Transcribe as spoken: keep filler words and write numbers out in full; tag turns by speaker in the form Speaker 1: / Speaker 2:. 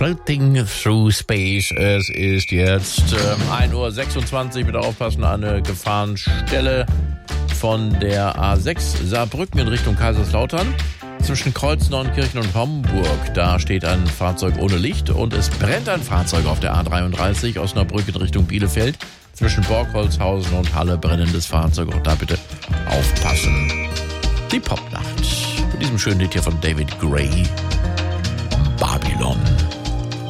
Speaker 1: Floating Through Space. Es ist jetzt äh, ein Uhr sechsundzwanzig. Bitte aufpassen, eine Gefahrenstelle von der A sechs Saarbrücken in Richtung Kaiserslautern. Zwischen Kreuzneunkirchen und Homburg, da steht ein Fahrzeug ohne Licht und es brennt ein Fahrzeug auf der A dreiunddreißig Osnabrück in Richtung Bielefeld. Zwischen Borgholzhausen und Halle brennendes Fahrzeug. Auch da bitte aufpassen. Die Popnacht. Mit diesem schönen Lied hier von David Gray. Babylon.